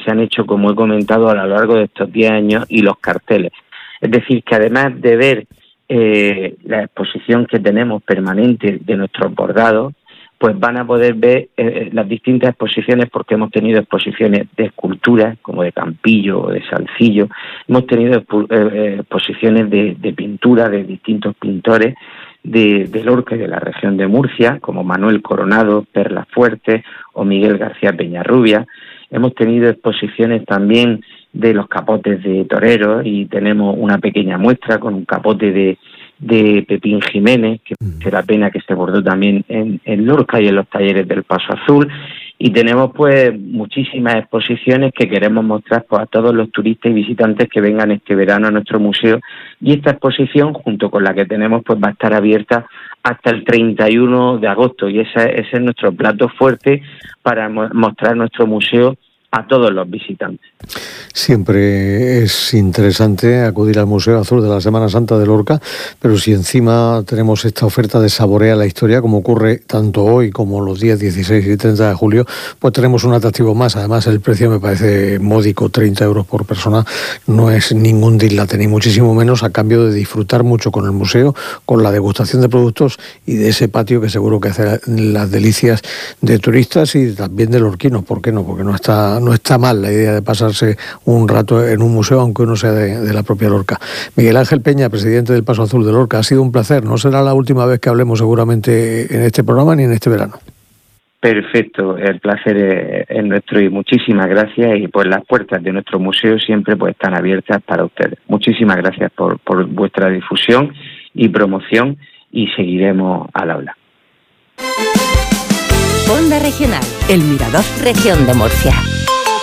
se han hecho, como he comentado, a lo largo de estos 10 años y los carteles. Es decir, que además de ver la exposición que tenemos permanente de nuestros bordados, pues van a poder ver las distintas exposiciones, porque hemos tenido exposiciones de esculturas, como de Campillo o de Salcillo, hemos tenido exposiciones de pintura de distintos pintores de Lorca y de la región de Murcia, como Manuel Coronado, Perla Fuerte o Miguel García Peñarrubia. Hemos tenido exposiciones también de los capotes de toreros, y tenemos una pequeña muestra con un capote de Pepín Jiménez, que merece la pena, que se bordó también en Lorca y en los talleres del Paso Azul. Y tenemos pues muchísimas exposiciones que queremos mostrar pues a todos los turistas y visitantes que vengan este verano a nuestro museo. Y esta exposición, junto con la que tenemos, pues va a estar abierta hasta el 31 de agosto. Y ese es nuestro plato fuerte para mostrar nuestro museo a todos los visitantes. Siempre es interesante acudir al Museo Azul de la Semana Santa de Lorca, pero si encima tenemos esta oferta de Saborea la Historia, como ocurre tanto hoy como los días 16 y 30 de julio, pues tenemos un atractivo más. Además, el precio me parece módico, 30 euros por persona, no es ningún dislate, ni muchísimo menos, a cambio de disfrutar mucho con el museo, con la degustación de productos y de ese patio que seguro que hace las delicias de turistas y también de lorquinos. ¿Por qué no? Porque no está mal la idea de pasarse un rato en un museo, aunque uno sea de la propia Lorca. Miguel Ángel Peña, presidente del Paso Azul de Lorca, ha sido un placer. No será la última vez que hablemos seguramente en este programa ni en este verano. Perfecto, el placer es nuestro y muchísimas gracias, y pues las puertas de nuestro museo siempre pues están abiertas para ustedes. Muchísimas gracias por vuestra difusión y promoción, y seguiremos al habla. Onda Regional, El Mirador, Región de Murcia.